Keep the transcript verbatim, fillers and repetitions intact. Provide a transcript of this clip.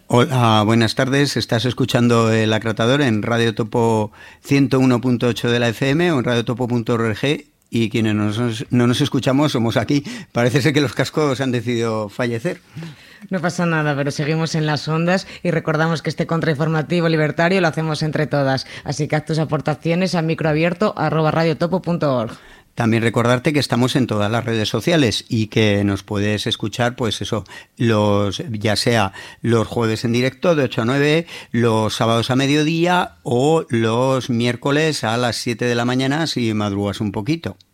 Hola, buenas tardes. Estás escuchando El Acratador en Radio Topo ciento uno punto ocho de la F M o en radiotopo punto org, y quienes no nos, no nos escuchamos somos aquí. Parece ser que los cascos han decidido fallecer. No pasa nada, pero seguimos en las ondas y recordamos que este contrainformativo libertario lo hacemos entre todas. Así que haz tus aportaciones a microabierto arroba radiotopo punto org. También recordarte que estamos en todas las redes sociales y que nos puedes escuchar, pues eso, los ya sea los jueves en directo de ocho a nueve, los sábados a mediodía o los miércoles a las siete de la mañana si madrugas un poquito.